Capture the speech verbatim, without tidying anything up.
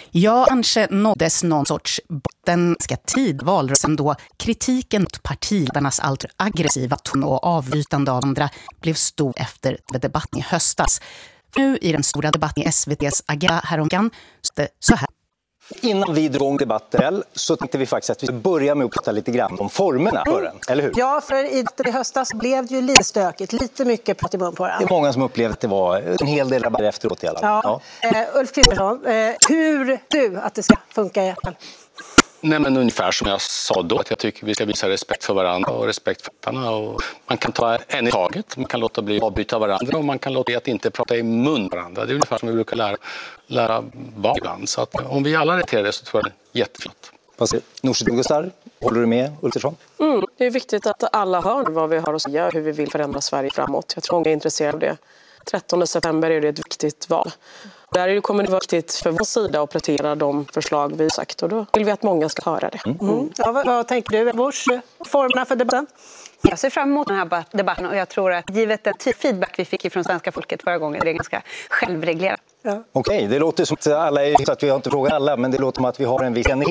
Ja, kanske nåddes någon sorts bottenska tid valrörelsen då kritiken mot partiledarnas allt aggressiva ton och avbrytande av andra blev stor efter debatten i höstas. Nu i den stora debatten i S V T:s Agenda häromveckan så det så här. Innan vi drog igång debatten så tänkte vi faktiskt att vi skulle börja med att prata lite grann om formerna för den, eller hur? Ja, för i, i höstas blev det ju lite stökigt, lite mycket prat i mun på den. Det är många som upplevde att det var en hel del rabatter efteråt i alla fall. Ja. Ja. Uh, Ulf Kristersson, uh, hur du att det ska funka i hjärtan? Nej, men ungefär som jag sa då, att jag tycker vi ska visa respekt för varandra och respekt för parterna. Och man kan ta en i taget, man kan låta bli avbryta varandra och man kan låta bli att inte prata i mun varandra. Det är ungefär som vi brukar lära, lära barn ibland. Så att om vi alla reterar det så tror jag det är jättefint. Nooshi Dadgostar, håller du med Ulf Kristersson? Mm, det är viktigt att alla hör vad vi har att säga, hur vi vill förändra Sverige framåt. Jag tror många är intresserade av det. trettonde september är det ett viktigt val. Där kommer det vara viktigt för vår sida att plätera de förslag vi har sagt och då vill vi att många ska höra det. Mm. Mm. Ja, vad, vad tänker du, Busch? Formerna för debatten? Jag ser fram emot den här debatten och jag tror att givet den feedback vi fick från svenska folket förra gången det är ganska självreglerat. Ja. Okej, det låter som att alla är, så att vi har inte frågat alla, men det låter som att vi har en viss